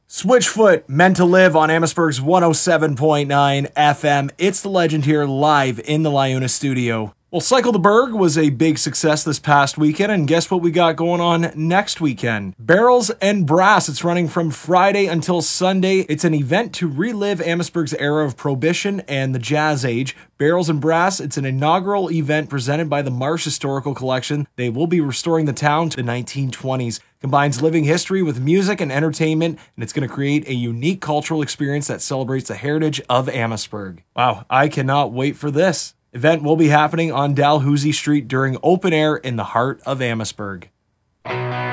Switchfoot, Meant to Live on Amherstburg's 107.9 FM. It's the legend here live in the Liuna studio. Well, Cycle the Berg was a big success this past weekend, and guess what we got going on next weekend? Barrels and Brass. It's running from Friday until Sunday. It's an event to relive Amherstburg's era of Prohibition and the Jazz Age. Barrels and Brass, it's an inaugural event presented by the Marsh Historical Collection. They will be restoring the town to the 1920s. Combines living history with music and entertainment, and it's going to create a unique cultural experience that celebrates the heritage of Amherstburg. Wow, I cannot wait for this. Event will be happening on Dalhousie Street during open air in the heart of Amherstburg.